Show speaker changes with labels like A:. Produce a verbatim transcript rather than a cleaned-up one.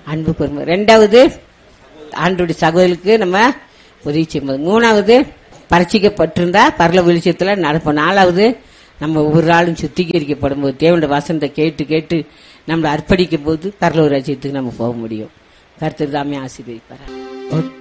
A: அன்பு கூர்மை. ரெண்டாவது, ஆண்டோடைய சகோதரருக்கு நம்ம உதவி செய்யும்போது. மூணாவது, பரிசிக்கப்பட்டிருந்தா பரலோக வெளிச்சத்துல நடப்போம். நாலாவது, நம்ம ஒவ்வொரு நாளும் சுத்திகரிக்கப்படும் போது தேவனுடைய வசனத்தை கேட்டு கேட்டு நம்மளை அர்ப்பணிக்கும் போது பரலோக ராஜ்யத்துக்கு நம்ம போக முடியும். கர்த்தர் தாமே ஆசீர்வதிப்பார்.